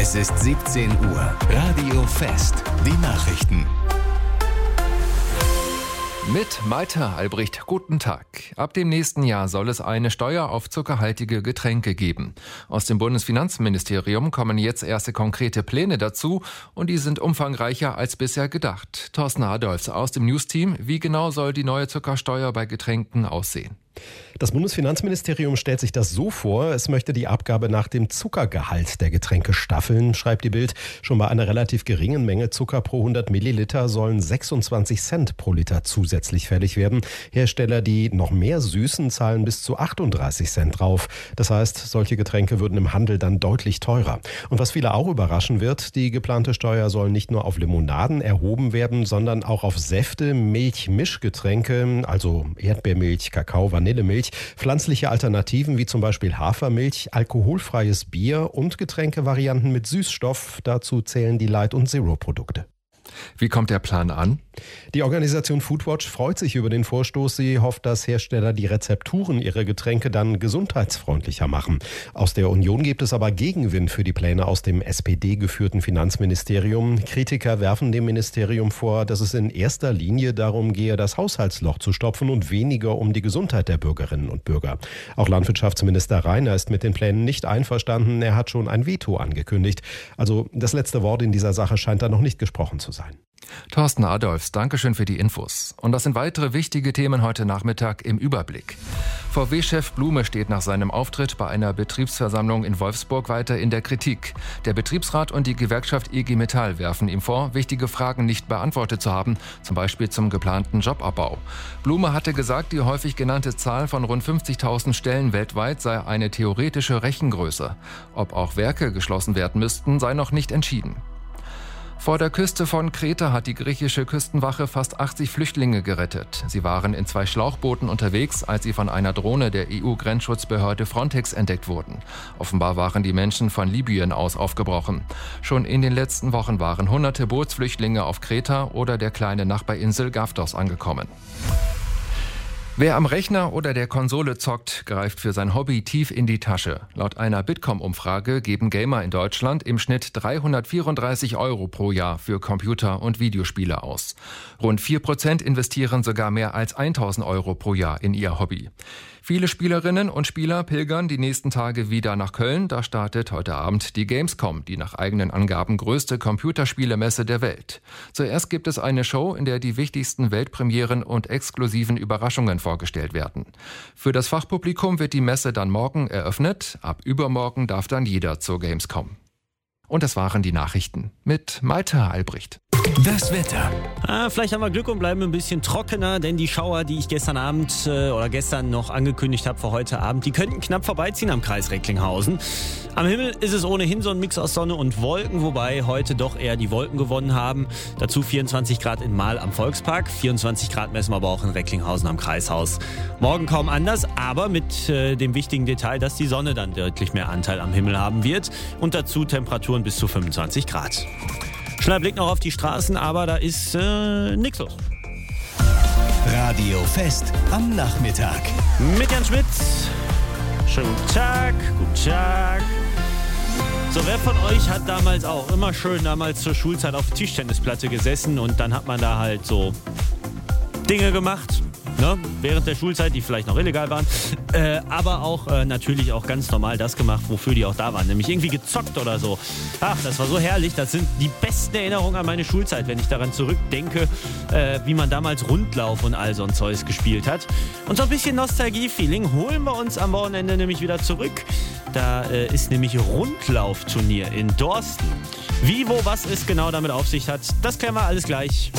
Es ist 17 Uhr. Radio Fest. Die Nachrichten. Mit Malte Albrecht, guten Tag. Ab dem nächsten Jahr soll es eine Steuer auf zuckerhaltige Getränke geben. Aus dem Bundesfinanzministerium kommen jetzt erste konkrete Pläne dazu und die sind umfangreicher als bisher gedacht. Thorsten Adolfs aus dem News-Team. Wie genau soll die neue Zuckersteuer bei Getränken aussehen? Das Bundesfinanzministerium stellt sich das so vor, es möchte die Abgabe nach dem Zuckergehalt der Getränke staffeln, schreibt die Bild. Schon bei einer relativ geringen Menge Zucker pro 100 Milliliter sollen 26 Cent pro Liter zusätzlich fällig werden. Hersteller, die noch mehr süßen, zahlen bis zu 38 Cent drauf. Das heißt, solche Getränke würden im Handel dann deutlich teurer. Und was viele auch überraschen wird, die geplante Steuer soll nicht nur auf Limonaden erhoben werden, sondern auch auf Säfte, Milch, Mischgetränke, also Erdbeermilch, Kakao, Vanillemilch, pflanzliche Alternativen wie zum Beispiel Hafermilch, alkoholfreies Bier und Getränkevarianten mit Süßstoff. Dazu zählen die Light- und Zero-Produkte. Wie kommt der Plan an? Die Organisation Foodwatch freut sich über den Vorstoß. Sie hofft, dass Hersteller die Rezepturen ihrer Getränke dann gesundheitsfreundlicher machen. Aus der Union gibt es aber Gegenwind für die Pläne aus dem SPD-geführten Finanzministerium. Kritiker werfen dem Ministerium vor, dass es in erster Linie darum gehe, das Haushaltsloch zu stopfen und weniger um die Gesundheit der Bürgerinnen und Bürger. Auch Landwirtschaftsminister Reiner ist mit den Plänen nicht einverstanden. Er hat schon ein Veto angekündigt. Also das letzte Wort in dieser Sache scheint da noch nicht gesprochen zu sein. Thorsten Adolfs, Dankeschön für die Infos. Und das sind weitere wichtige Themen heute Nachmittag im Überblick. VW-Chef Blume steht nach seinem Auftritt bei einer Betriebsversammlung in Wolfsburg weiter in der Kritik. Der Betriebsrat und die Gewerkschaft IG Metall werfen ihm vor, wichtige Fragen nicht beantwortet zu haben, zum Beispiel zum geplanten Jobabbau. Blume hatte gesagt, die häufig genannte Zahl von rund 50.000 Stellen weltweit sei eine theoretische Rechengröße. Ob auch Werke geschlossen werden müssten, sei noch nicht entschieden. Vor der Küste von Kreta hat die griechische Küstenwache fast 80 Flüchtlinge gerettet. Sie waren in 2 Schlauchbooten unterwegs, als sie von einer Drohne der EU-Grenzschutzbehörde Frontex entdeckt wurden. Offenbar waren die Menschen von Libyen aus aufgebrochen. Schon in den letzten Wochen waren hunderte Bootsflüchtlinge auf Kreta oder der kleinen Nachbarinsel Gavdos angekommen. Wer am Rechner oder der Konsole zockt, greift für sein Hobby tief in die Tasche. Laut einer Bitkom-Umfrage geben Gamer in Deutschland im Schnitt 334 € pro Jahr für Computer- und Videospiele aus. Rund 4% investieren sogar mehr als 1.000 € pro Jahr in ihr Hobby. Viele Spielerinnen und Spieler pilgern die nächsten Tage wieder nach Köln. Da startet heute Abend die Gamescom, die nach eigenen Angaben größte Computerspielemesse der Welt. Zuerst gibt es eine Show, in der die wichtigsten Weltpremieren und exklusiven Überraschungen vorgestellt werden. Für das Fachpublikum wird die Messe dann morgen eröffnet. Ab übermorgen darf dann jeder zur Gamescom. Und das waren die Nachrichten mit Malte Albrecht. Das Wetter. Vielleicht haben wir Glück und bleiben ein bisschen trockener, denn die Schauer, die ich gestern noch angekündigt habe für heute Abend, die könnten knapp vorbeiziehen am Kreis Recklinghausen. Am Himmel ist es ohnehin so ein Mix aus Sonne und Wolken, wobei heute doch eher die Wolken gewonnen haben. Dazu 24 Grad in Mahl am Volkspark, 24 Grad messen wir aber auch in Recklinghausen am Kreishaus. Morgen kaum anders, aber mit dem wichtigen Detail, dass die Sonne dann deutlich mehr Anteil am Himmel haben wird und dazu Temperaturen bis zu 25 Grad. Schneller Blick noch auf die Straßen, aber da ist nichts los. Radio Fest am Nachmittag. Mit Jan Schmidt. Schönen guten Tag, guten Tag. So, wer von euch hat damals auch immer schön zur Schulzeit auf Tischtennisplatte gesessen und dann hat man da halt so Dinge gemacht, ne? Während der Schulzeit, die vielleicht noch illegal waren, aber auch natürlich auch ganz normal das gemacht, wofür die auch da waren, nämlich irgendwie gezockt oder so. Ach, das war so herrlich, das sind die besten Erinnerungen an meine Schulzeit, wenn ich daran zurückdenke, wie man damals Rundlauf und all so ein Zeugs gespielt hat. Und so ein bisschen Nostalgie-Feeling holen wir uns am Wochenende nämlich wieder zurück. Da ist nämlich Rundlaufturnier in Dorsten. Wie, wo, was es genau damit auf sich hat, das klären wir alles gleich.